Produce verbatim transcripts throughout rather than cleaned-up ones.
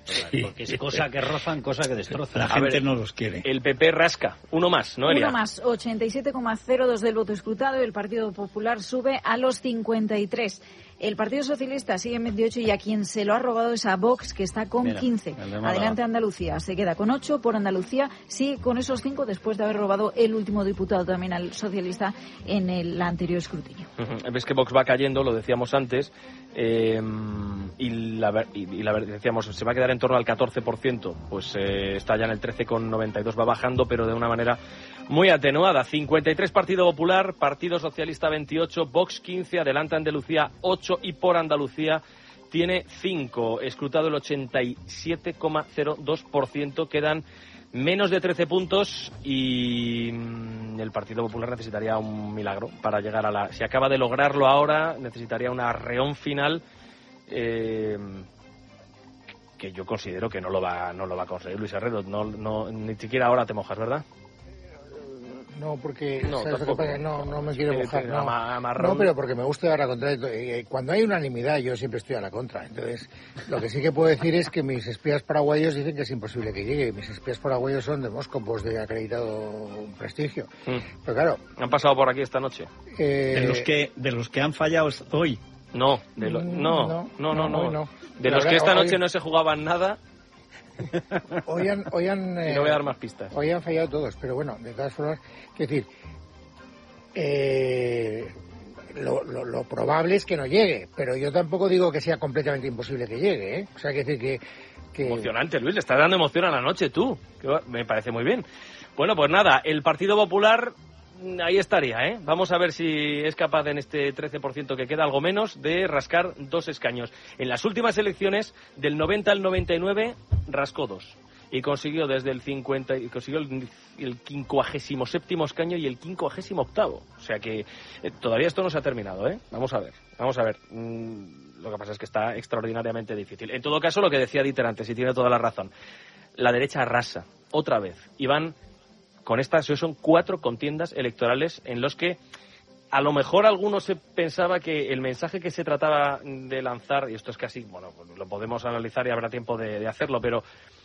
Sí. Porque es cosa que rozan, cosa que destrozan. La gente ver, no los quiere. El P P rasca. Uno más, ¿no, Elia? Uno más. ochenta y siete coma cero dos del voto escrutado. El Partido Popular sube a los cincuenta y tres. El Partido Socialista sigue en veintiocho y a quien se lo ha robado es a Vox, que está con Mira, quince. Adelante Andalucía se queda con ocho. Por Andalucía sigue con esos cinco después de haber robado el último diputado también al socialista en el anterior escrutinio. Uh-huh. Ves que Vox va cayendo, lo decíamos antes, eh, y, la, y, y la decíamos, se va a quedar en torno al catorce por ciento. Pues eh, está ya en el trece coma noventa y dos, va bajando, pero de una manera muy atenuada. cincuenta y tres Partido Popular, Partido Socialista veintiocho, Vox quince, Adelante Andalucía ocho y Por Andalucía tiene cinco. Escrutado el ochenta y siete coma cero dos por ciento. Quedan menos de trece puntos y el Partido Popular necesitaría un milagro para llegar a la... Si acaba de lograrlo ahora, necesitaría un arreón final eh, que yo considero que no lo va no lo va a conseguir Luis Herrero. No, no, ni siquiera ahora te mojas, ¿verdad? No, porque no, ¿sabes lo que pasa? No, no me quiero mojar. No, no, pero porque me gusta dar la contra. Cuando hay unanimidad, yo siempre estoy a la contra. Entonces, lo que sí que puedo decir es que mis espías paraguayos dicen que es imposible que llegue. Mis espías paraguayos son de Moscopos, de acreditado prestigio. Mm. Pero claro... ¿Han pasado por aquí esta noche? Eh... De los que de los que han fallado hoy. No, de lo... no, no, no, no, no, no. De los que esta noche hoy... no se jugaban nada... Hoy han, hoy han, eh, y no voy a dar más pistas. Hoy han fallado todos, pero bueno, de todas formas, quiero decir, eh, lo, lo, lo probable es que no llegue, pero yo tampoco digo que sea completamente imposible que llegue, ¿eh? O sea, quiero decir que, que... Emocionante, Luis, le estás dando emoción a la noche tú, que me parece muy bien. Bueno, pues nada, el Partido Popular... Ahí estaría, ¿eh? Vamos a ver si es capaz en este trece por ciento que queda, algo menos, de rascar dos escaños. En las últimas elecciones, del noventa al noventa y nueve, rascó dos. Y consiguió desde el cincuenta, y consiguió el, el quincuagésimo séptimo escaño y el quincuagésimo octavo. O sea que eh, todavía esto no se ha terminado, ¿eh? Vamos a ver, vamos a ver. Mm, lo que pasa es que está extraordinariamente difícil. En todo caso, lo que decía Dieter antes, y tiene toda la razón, la derecha arrasa, otra vez. Y van... Con estas son cuatro contiendas electorales en los que a lo mejor alguno se pensaba que el mensaje que se trataba de lanzar, y esto es casi, bueno, lo podemos analizar y habrá tiempo de, de hacerlo, pero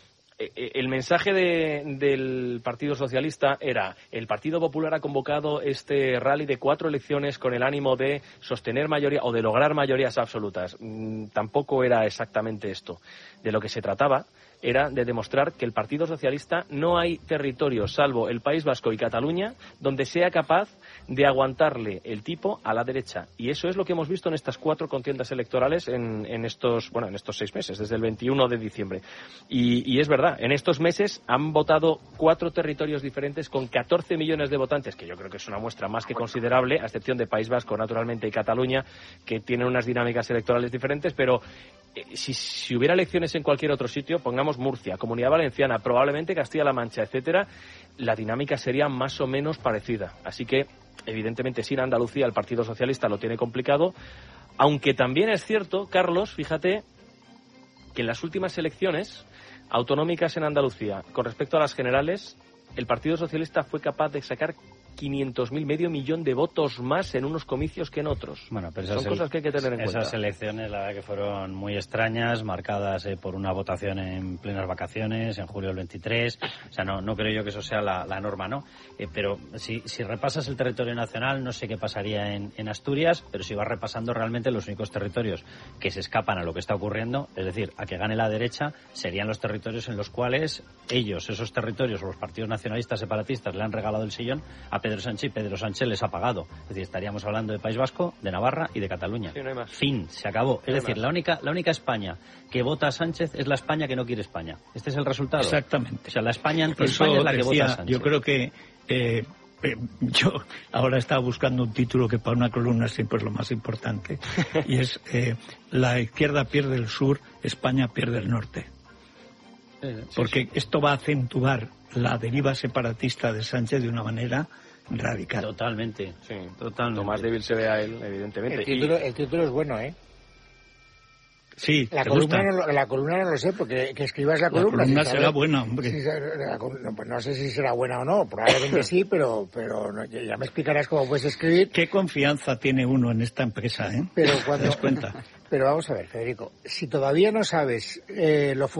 el mensaje de, del Partido Socialista era: el Partido Popular ha convocado este rally de cuatro elecciones con el ánimo de sostener mayoría o de lograr mayorías absolutas. Mm, tampoco era exactamente esto. De lo que se trataba era de demostrar que el Partido Socialista no hay territorio, salvo el País Vasco y Cataluña, donde sea capaz de aguantarle el tipo a la derecha. Y eso es lo que hemos visto en estas cuatro contiendas electorales en, en estos, bueno, en estos seis meses, desde el veintiuno de diciembre. Y, y es verdad, en estos meses han votado cuatro territorios diferentes con catorce millones de votantes, que yo creo que es una muestra más que considerable, a excepción de País Vasco, naturalmente, y Cataluña, que tienen unas dinámicas electorales diferentes, pero eh, si, si hubiera elecciones en cualquier otro sitio, pongamos Murcia, Comunidad Valenciana, probablemente Castilla-La Mancha, etcétera, la dinámica sería más o menos parecida. Así que, evidentemente, sin Andalucía el Partido Socialista lo tiene complicado, aunque también es cierto, Carlos, fíjate, que en las últimas elecciones autonómicas en Andalucía, con respecto a las generales, el Partido Socialista fue capaz de sacar quinientos mil, medio millón de votos más en unos comicios que en otros. Bueno, pero son cosas que hay que tener en esas cuenta. Esas elecciones, la verdad, que fueron muy extrañas, marcadas eh, por una votación en plenas vacaciones, en julio del veintitrés. O sea, no, no creo yo que eso sea la, la norma, ¿no? Eh, pero si, si repasas el territorio nacional, no sé qué pasaría en, en Asturias, pero si vas repasando realmente los únicos territorios que se escapan a lo que está ocurriendo, es decir, a que gane la derecha, serían los territorios en los cuales ellos, esos territorios, o los partidos nacionalistas separatistas, le han regalado el sillón a Pedro Sánchez, y Pedro Sánchez les ha pagado. Es decir, estaríamos hablando de País Vasco, de Navarra y de Cataluña. Sí, no hay más. Fin, se acabó. Es no decir, la única, la única España que vota a Sánchez es la España que no quiere España. Este es el resultado. Exactamente. O sea, la España anti-España es la que decía, vota a Sánchez. Yo creo que eh, eh, yo ahora estaba buscando un título que para una columna siempre es lo más importante, y es eh, la izquierda pierde el sur, España pierde el norte. Sí, Porque sí. esto va a acentuar la deriva separatista de Sánchez de una manera radical. Totalmente. Sí, totalmente. Lo más débil se ve a él, evidentemente. El título, y... el título es bueno, ¿eh? Sí, la ¿te columna, gusta? no, la columna no lo sé, porque que escribas la, la columna... columna si será sabes, buena, hombre. Si, la, no, pues no sé si será buena o no, probablemente sí, pero pero no, ya me explicarás cómo puedes escribir. ¿Qué confianza tiene uno en esta empresa, eh? Pero cuando, ¿Te das cuenta? Pero vamos a ver, Federico, si todavía no sabes eh, lo